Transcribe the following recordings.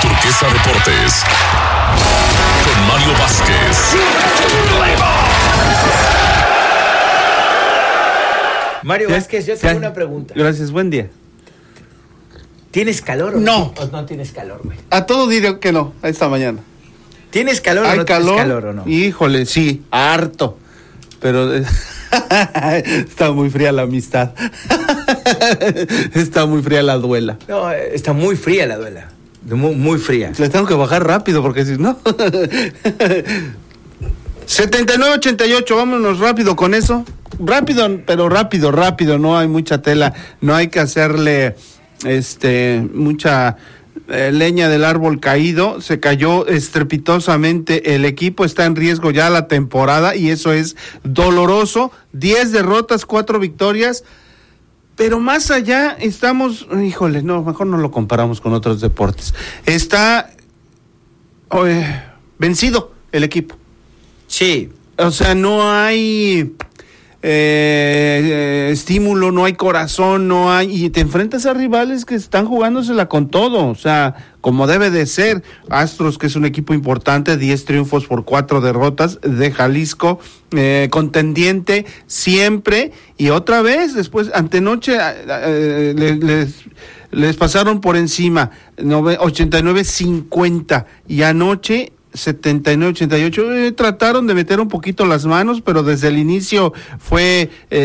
Turquesa Deportes con Mario Vázquez. Mario Vázquez, yo tengo una pregunta. Gracias, buen día. ¿Tienes calor o no? ¿O no tienes calor, güey? A todo diré que no, a esta mañana. ¿Tienes calor o no tienes calor o no? Híjole, sí, harto. Pero está muy fría la amistad. Está muy fría la duela. No, está muy fría la duela. Muy, muy fría. Le tengo que bajar rápido porque si no... 79-88, vámonos rápido con eso. Rápido, pero rápido, no hay mucha tela, no hay que hacerle mucha leña del árbol caído. Se cayó estrepitosamente el equipo, está en riesgo ya la temporada y eso es doloroso. 10 derrotas, 4 victorias, pero más allá estamos, híjole, no, mejor no lo comparamos con otros deportes. Está vencido el equipo. Sí. O sea, no hay estímulo, no hay corazón, no hay, y te enfrentas a rivales que están jugándosela con todo, o sea, como debe de ser. Astros, que es un equipo importante, 10 triunfos por 4 derrotas de Jalisco, contendiente siempre, y otra vez después antenoche les pasaron por encima 89-50 y anoche 79-88, trataron de meter un poquito las manos, pero desde el inicio fue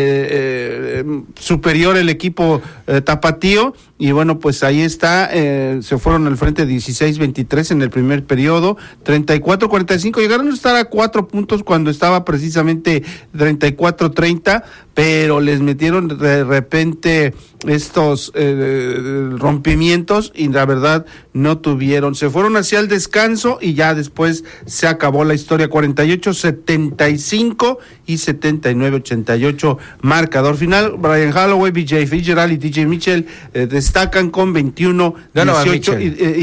superior el equipo tapatío, y bueno, pues ahí está, se fueron al frente 16-23 en el primer periodo, 34-45, llegaron a estar a 4 puntos cuando estaba precisamente 34-30, pero les metieron de repente estos rompimientos y la verdad no tuvieron. Se fueron hacia el descanso y ya después se acabó la historia. 48-75 y 79-88 marcador final. Brian Holloway, BJ Fitzgerald y TJ Mitchell destacan con 21, 18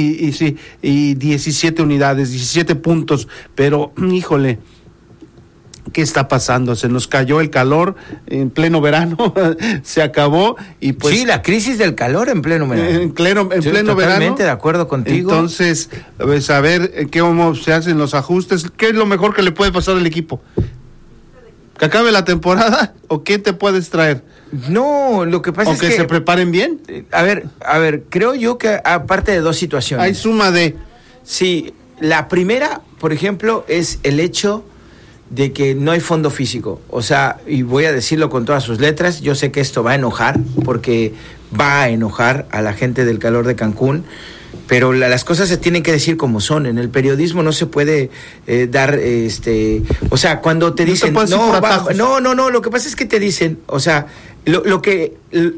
y 17 unidades, 17 puntos, pero híjole, ¿qué está pasando? Se nos cayó el calor en pleno verano, se acabó y pues... Sí, la crisis del calor en pleno verano. En pleno verano. Totalmente de acuerdo contigo. Entonces, pues, a ver cómo se hacen los ajustes. ¿Qué es lo mejor que le puede pasar al equipo? ¿Que acabe la temporada o qué te puedes traer? No, lo que pasa es que... ¿O que se preparen bien? A ver, creo yo que aparte de dos situaciones. Hay suma de... Sí, la primera, por ejemplo, es el hecho de que no hay fondo físico. O sea, y voy a decirlo con todas sus letras, yo sé que esto va a enojar, porque va a enojar a la gente del Calor de Cancún, pero las cosas se tienen que decir como son. En el periodismo no se puede dar, o sea, cuando te dicen, no, lo que pasa es que te dicen, o sea, lo que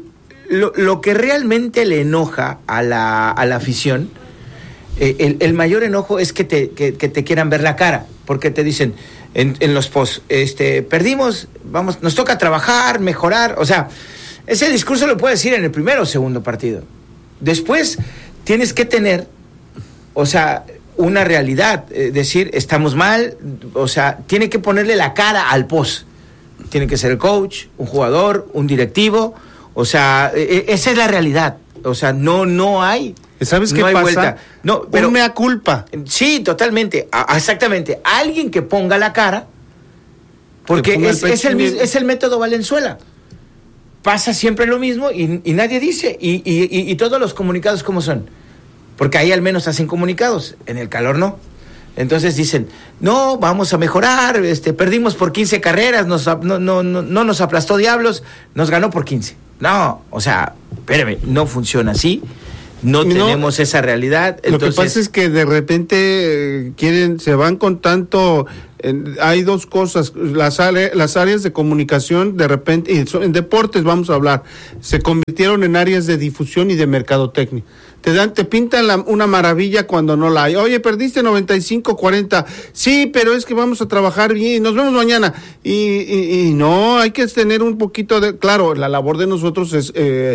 realmente le enoja a la afición, el mayor enojo es que te quieran ver la cara, porque te dicen en los posts, perdimos, vamos, nos toca trabajar, mejorar, o sea, ese discurso lo puedes decir en el primero o segundo partido. Después tienes que tener, o sea, una realidad, decir, estamos mal, o sea, tiene que ponerle la cara al post. Tiene que ser el coach, un jugador, un directivo, o sea, esa es la realidad. O sea, no hay. ¿Sabes qué pasa? Vuelta. No, pero un mea culpa. Sí, totalmente, exactamente. Alguien que ponga la cara, porque es el método Valenzuela. Pasa siempre lo mismo y nadie dice. Y todos los comunicados, ¿cómo son? Porque ahí al menos hacen comunicados, en el Calor no. Entonces dicen, no, vamos a mejorar, perdimos por 15 carreras, no nos aplastó Diablos, nos ganó por 15. No, o sea, espérame, no funciona así. No tenemos esa realidad. Entonces, lo que pasa es que de repente se van con tanto... hay dos cosas, las áreas de comunicación de repente, y en deportes vamos a hablar, se convirtieron en áreas de difusión y de mercadotecnia. Te pintan una maravilla cuando no la hay. Oye, perdiste 95-40. Sí, pero es que vamos a trabajar bien, nos vemos mañana. Y no, hay que tener un poquito de... Claro, la labor de nosotros es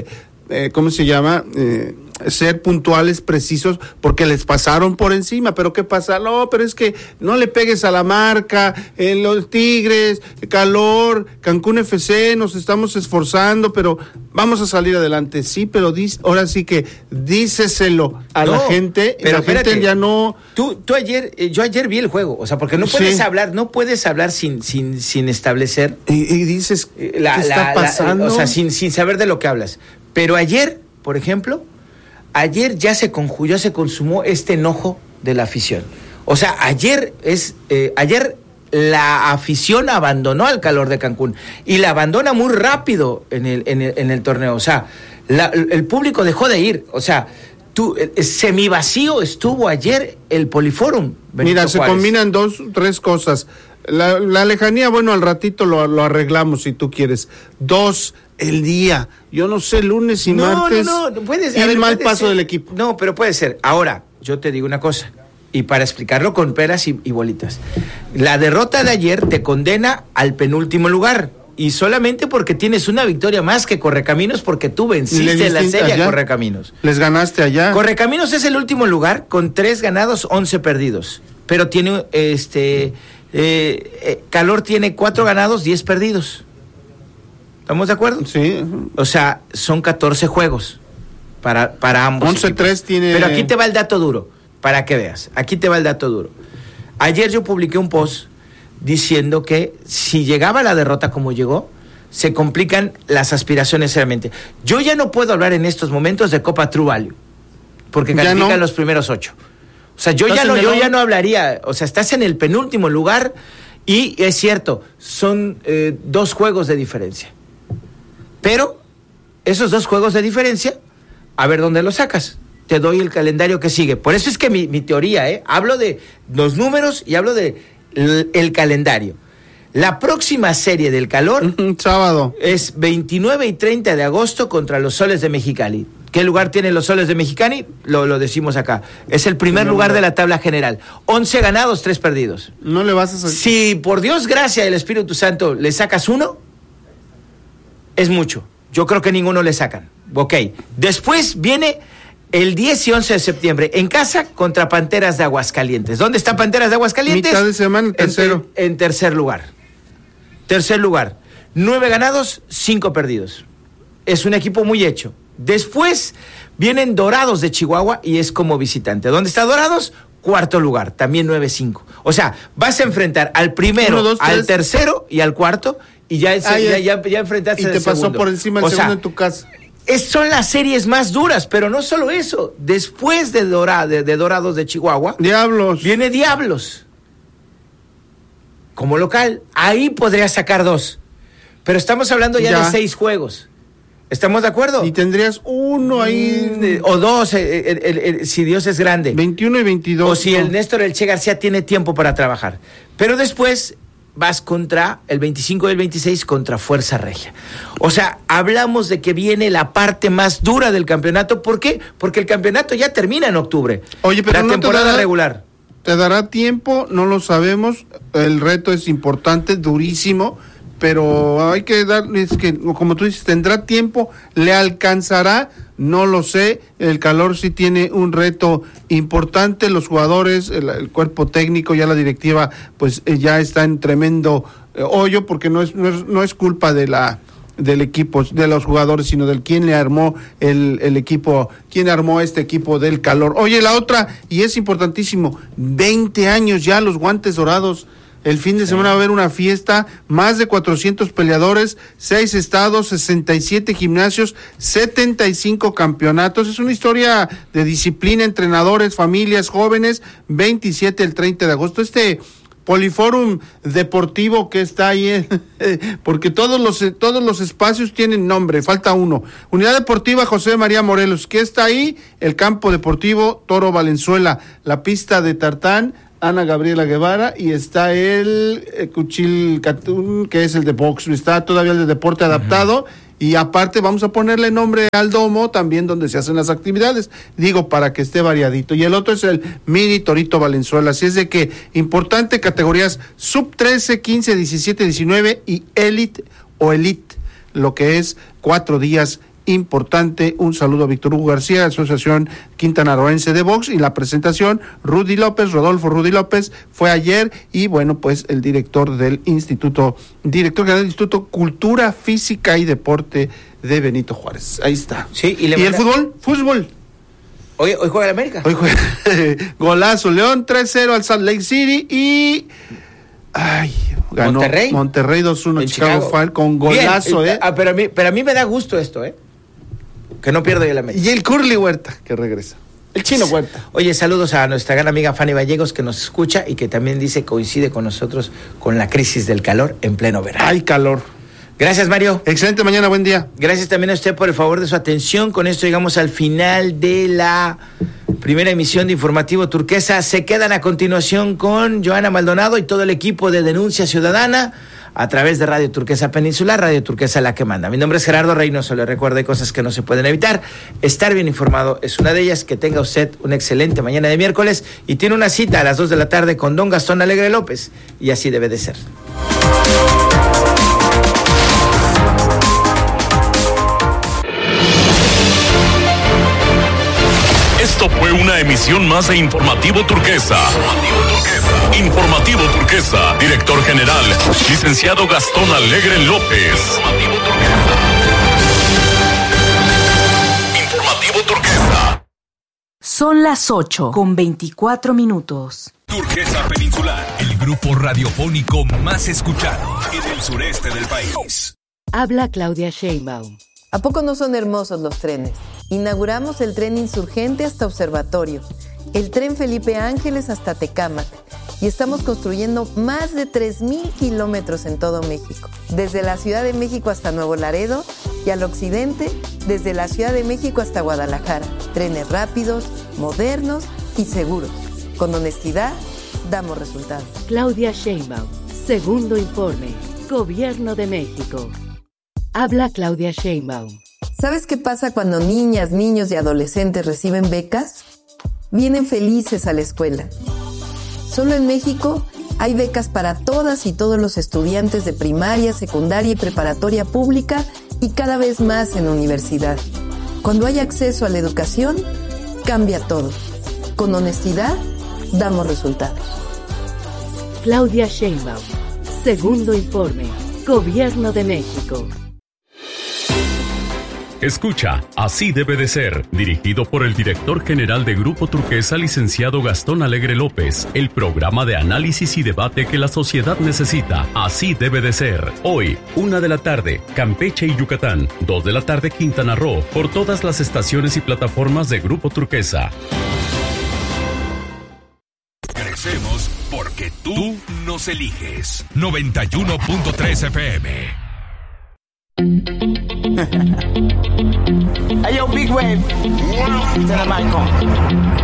¿cómo se llama? Ser puntuales, precisos, porque les pasaron por encima. Pero ¿qué pasa? No, pero es que no le pegues a la marca, los Tigres, calor, Cancún FC, nos estamos esforzando, pero vamos a salir adelante. Sí, pero ahora sí que díceselo a la gente, pero la gente ya no... Yo ayer vi el juego, o sea, porque no puedes hablar sin establecer... Y dices, ¿qué está pasando? O sea, sin saber de lo que hablas. Pero ayer, por ejemplo... Ayer ya se consumó este enojo de la afición. O sea, ayer la afición abandonó al Calor de Cancún y la abandona muy rápido en el torneo. O sea, el público dejó de ir. O sea, semivacío estuvo ayer el Poliforum. Mira, se combinan tres cosas. La lejanía, bueno, al ratito lo arreglamos si tú quieres. 2, el día. Yo no sé, lunes y martes. No puede ser. El mal paso del equipo. No, pero puede ser. Ahora, yo te digo una cosa, y para explicarlo con peras y bolitas. La derrota de ayer te condena al penúltimo lugar. Y solamente porque tienes una victoria más que Correcaminos, porque tú venciste en la serie a Correcaminos. Les ganaste allá. Correcaminos es el último lugar con 3 ganados, 11 perdidos. Pero tiene Calor tiene 4 ganados, 10 perdidos. ¿Estamos de acuerdo? Sí. O sea, son 14 juegos para ambos. 11-3 tiene. Pero aquí te va el dato duro, para que veas. Aquí te va el dato duro. Ayer yo publiqué un post diciendo que si llegaba la derrota como llegó, se complican las aspiraciones seriamente. Yo ya no puedo hablar en estos momentos de Copa True Value, porque califican los primeros 8. O sea, yo ya no hablaría. O sea, estás en el penúltimo lugar y es cierto, son 2 juegos de diferencia. Pero esos 2 juegos de diferencia, a ver dónde los sacas. Te doy el calendario que sigue. Por eso es que mi teoría, hablo de los números y hablo de el calendario. La próxima serie del Calor sábado es 29 y 30 de agosto contra los Soles de Mexicali. ¿Qué lugar tienen los Soles de Mexicali? Lo decimos acá. Es el primer lugar de la tabla general. 11 ganados, 3 perdidos. No le vas a... Si por Dios gracia del Espíritu Santo le sacas 1, es mucho. Yo creo que ninguno le sacan. Ok. Después viene el 10 y 11 de septiembre en casa contra Panteras de Aguascalientes. ¿Dónde está Panteras de Aguascalientes? Mitad de semana, tercero. En tercer lugar. Tercer lugar. 9 ganados, 5 perdidos. Es un equipo muy hecho. Después vienen Dorados de Chihuahua y es como visitante. ¿Dónde está Dorados? Cuarto lugar, también 9-5. O sea, vas a enfrentar al primero, 1, 2, 3, al tercero y al cuarto y ya enfrentaste al segundo. Y te pasó por encima el segundo en tu casa. Son las series más duras, pero no solo eso. Después de Dorados de Chihuahua, Diablos. Viene Diablos. Como local, ahí podrías sacar 2. Pero estamos hablando ya de 6 juegos. ¿Estamos de acuerdo? Y tendrías 1 ahí. O 2, si Dios es grande. 21 y 22. O si el Néstor El Che García tiene tiempo para trabajar. Pero después vas contra el 25 y el 26 contra Fuerza Regia. O sea, hablamos de que viene la parte más dura del campeonato. ¿Por qué? Porque el campeonato ya termina en octubre. Oye, pero la temporada regular. ¿Te dará tiempo? No lo sabemos. El reto es importante, durísimo. Pero hay que darles que, como tú dices, ¿tendrá tiempo? ¿Le alcanzará? No lo sé. El Calor sí tiene un reto importante. Los jugadores, el cuerpo técnico, ya la directiva, pues ya está en tremendo hoyo, porque no es culpa del equipo, de los jugadores, sino del quien le armó el equipo, quien armó este equipo del Calor. Oye, la otra, y es importantísimo, 20 años ya los Guantes Dorados. El fin de semana va a haber una fiesta, más de 400 peleadores, 6 estados, 67 gimnasios, 75 campeonatos. Es una historia de disciplina, entrenadores, familias, jóvenes, 27 el 30 de agosto. Este Poliforum deportivo que está ahí, porque todos los espacios tienen nombre, falta uno. Unidad Deportiva José María Morelos, ¿qué está ahí? El Campo Deportivo Toro Valenzuela, la pista de tartán, Ana Gabriela Guevara, y está el Cuchil Catún, que es el de box, está todavía el de deporte adaptado, y aparte vamos a ponerle nombre al domo también donde se hacen las actividades, digo, para que esté variadito, y el otro es el Mini Torito Valenzuela, así es de que importante, categorías sub 13, 15, 17, 19 y Elite o Elite, lo que es 4 días importante. Un saludo a Víctor Hugo García, Asociación Quintanarroense de Box, y la presentación, Rodolfo Rudy López, fue ayer, y bueno, pues el director general del Instituto Cultura Física y Deporte de Benito Juárez. Ahí está. Sí, ¿Y el fútbol? Hoy juega el América. Hoy juega golazo, León 3-0 al Salt Lake City, y ganó Monterrey 2-1 Chicago Fire con golazo. Bien, pero a mí me da gusto esto, que no pierda el América. Y el Curly Huerta, que regresa. El Chino Huerta. Oye, saludos a nuestra gran amiga Fanny Vallegos, que nos escucha y que también dice coincide con nosotros con la crisis del calor en pleno verano. Hay calor. Gracias, Mario. Excelente mañana, buen día. Gracias también a usted por el favor de su atención. Con esto llegamos al final de la primera emisión de Informativo Turquesa. Se quedan a continuación con Joana Maldonado y todo el equipo de Denuncia Ciudadana a través de Radio Turquesa Peninsular, Radio Turquesa la que manda. Mi nombre es Gerardo Reynoso. Le recuerdo cosas que no se pueden evitar. Estar bien informado es una de ellas. Que tenga usted una excelente mañana de miércoles, y tiene una cita a las 2 de la tarde con don Gastón Alegre López, y así debe de ser. Esto fue una emisión más de Informativo Turquesa. Informativo Turquesa, director general, licenciado Gastón Alegre López. Informativo Turquesa. Son las 8:24. Turquesa Peninsular, el grupo radiofónico más escuchado en el sureste del país. Habla Claudia Sheinbaum. ¿A poco no son hermosos los trenes? Inauguramos el tren Insurgente hasta Observatorio, el tren Felipe Ángeles hasta Tecámac, y estamos construyendo más de 3,000 kilómetros en todo México, desde la Ciudad de México hasta Nuevo Laredo, y al occidente, desde la Ciudad de México hasta Guadalajara. Trenes rápidos, modernos y seguros. Con honestidad, damos resultados. Claudia Sheinbaum, segundo informe, Gobierno de México. Habla Claudia Sheinbaum. ¿Sabes qué pasa cuando niñas, niños y adolescentes reciben becas? Vienen felices a la escuela. Solo en México hay becas para todas y todos los estudiantes de primaria, secundaria y preparatoria pública, y cada vez más en universidad. Cuando hay acceso a la educación, cambia todo. Con honestidad, damos resultados. Claudia Sheinbaum, segundo informe, Gobierno de México. Escucha, Así debe de ser, dirigido por el director general de Grupo Turquesa, licenciado Gastón Alegre López, el programa de análisis y debate que la sociedad necesita. Así debe de ser. Hoy, 1 de la tarde, Campeche y Yucatán, 2 de la tarde, Quintana Roo, por todas las estaciones y plataformas de Grupo Turquesa. Crecemos porque tú nos eliges. 91.3 FM. Hey yo, Big Wave. To the mic on.